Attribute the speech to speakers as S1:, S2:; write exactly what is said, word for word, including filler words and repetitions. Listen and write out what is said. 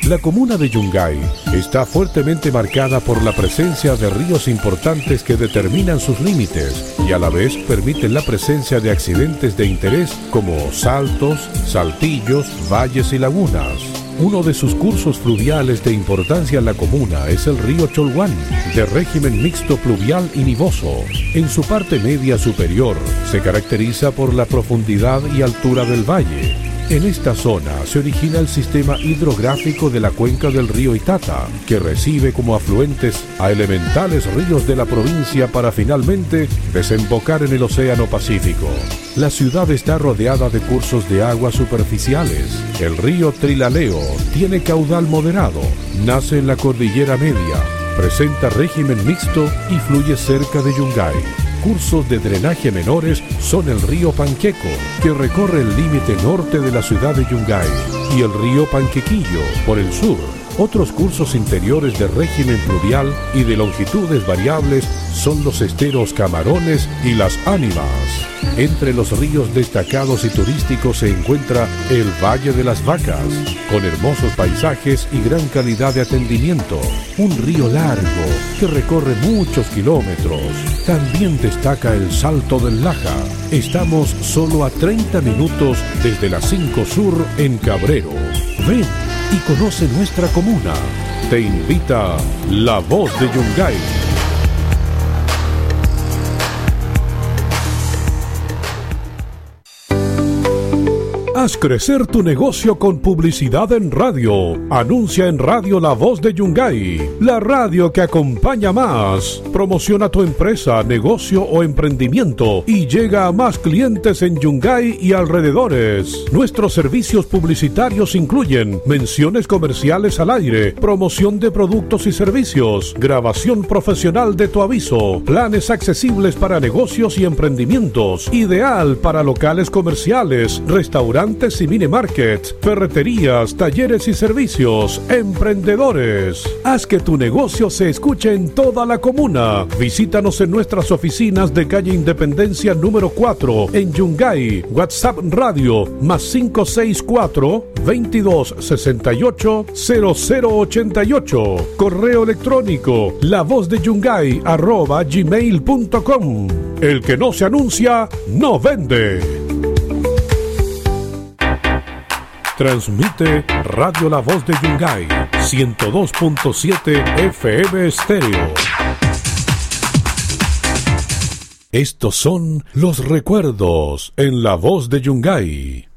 S1: La comuna de Yungay está fuertemente marcada por la presencia de ríos importantes que determinan sus límites y a la vez permiten la presencia de accidentes de interés como saltos, saltillos, valles y lagunas. Uno de sus cursos fluviales de importancia en la comuna es el río Cholguán, de régimen mixto pluvial y nivoso. En su parte media superior se caracteriza por la profundidad y altura del valle. En esta zona se origina el sistema hidrográfico de la cuenca del río Itata, que recibe como afluentes a elementales ríos de la provincia para finalmente desembocar en el Océano Pacífico. La ciudad está rodeada de cursos de aguas superficiales. El río Trilaleo tiene caudal moderado, nace en la cordillera media, presenta régimen mixto y fluye cerca de Yungay. Cursos de drenaje menores son el río Panqueco, que recorre el límite norte de la ciudad de Yungay, y el río Panquequillo, por el sur. Otros cursos interiores de régimen pluvial y de longitudes variables son los esteros Camarones y Las Ánimas. Entre los ríos destacados y turísticos se encuentra el Valle de las Vacas, con hermosos paisajes y gran calidad de atendimiento. Un río largo que recorre muchos kilómetros. También destaca el Salto del Laja. Estamos solo a treinta minutos desde la cinco Sur en Cabrero. Ven y conoce nuestra comuna. Te invita La Voz de Yungay. Haz crecer tu negocio con publicidad en radio. Anuncia en Radio La Voz de Yungay, la radio que acompaña más. Promociona tu empresa, negocio o emprendimiento y llega a más clientes en Yungay y alrededores. Nuestros servicios publicitarios incluyen menciones comerciales al aire, promoción de productos y servicios, grabación profesional de tu aviso, planes accesibles para negocios y emprendimientos, ideal para locales comerciales, restaurantes y mini markets, ferreterías, talleres y servicios, emprendedores. Haz que tu negocio se escuche en toda la comuna. Visítanos en nuestras oficinas de calle Independencia número cuatro en Yungay. WhatsApp Radio más cinco seis cuatro, veintidós sesenta y ocho, cero cero ochenta y ocho. Correo electrónico lavozdeyungay arroba gmail punto com. El que no se anuncia, no vende. Transmite Radio La Voz de Yungay, ciento dos punto siete F M Estéreo. Estos son los recuerdos en La Voz de Yungay.